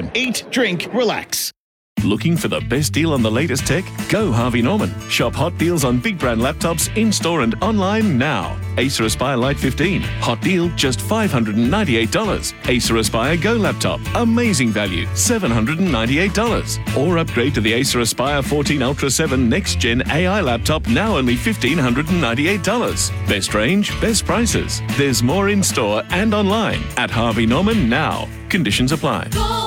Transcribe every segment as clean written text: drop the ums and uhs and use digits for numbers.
vacation. Eat, drink, relax. Looking for the best deal on the latest tech? Go Harvey Norman. Shop hot deals on big brand laptops in-store and online now. Acer Aspire Lite 15. Hot deal, just $598. Acer Aspire Go laptop. Amazing value, $798. Or upgrade to the Acer Aspire 14 Ultra 7 Next Gen AI laptop, now only $1,598. Best range, best prices. There's more in-store and online at Harvey Norman now. Conditions apply.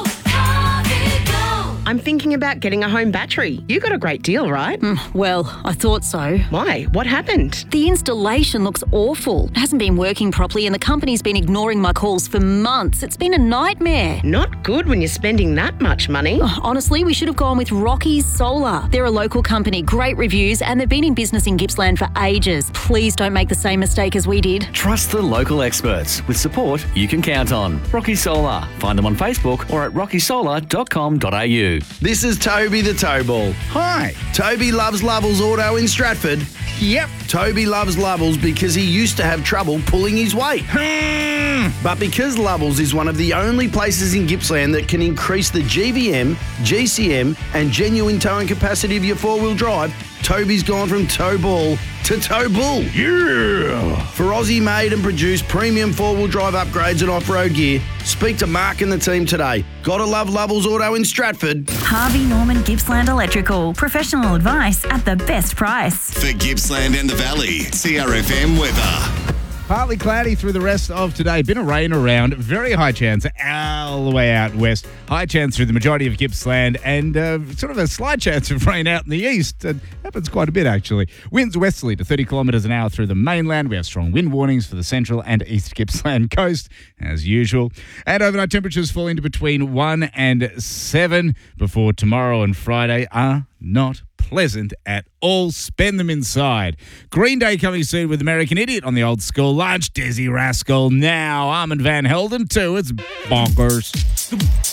I'm thinking about getting a home battery. You got a great deal, right? Well, I thought so. Why? What happened? The installation looks awful. It hasn't been working properly and the company's been ignoring my calls for months. It's been a nightmare. Not good when you're spending that much money. Honestly, we should have gone with Rocky's Solar. They're a local company, great reviews, and they've been in business in Gippsland for ages. Please don't make the same mistake as we did. Trust the local experts with support you can count on. Rocky Solar. Find them on Facebook or at rockysolar.com.au. This is Toby the Towball. Hi. Toby loves Lovell's Auto in Stratford. Yep. Toby loves Lovell's because he used to have trouble pulling his weight. But because Lovell's is one of the only places in Gippsland that can increase the GVM, GCM and genuine towing capacity of your four-wheel drive, Toby's gone from tow ball to tow bull. Yeah. For Aussie-made and produced premium four-wheel drive upgrades and off-road gear, speak to Mark and the team today. Gotta love Lovell's Auto in Stratford. Harvey Norman Gippsland Electrical. Professional advice at the best price. For Gippsland and the Valley, CRFM weather. Partly cloudy through the rest of today. Bit of rain around. Very high chance all the way out west. High chance through the majority of Gippsland and sort of a slight chance of rain out in the east. It happens quite a bit, actually. Winds westerly to 30 kilometres an hour through the mainland. We have strong wind warnings for the central and east Gippsland coast, as usual. And overnight temperatures falling to between 1 and 7 before tomorrow and Friday are not pleasant at all. Spend them inside. Green Day coming soon with American Idiot on the old school lunch. Desi Rascal now. Armand Van Helden too. It's bonkers.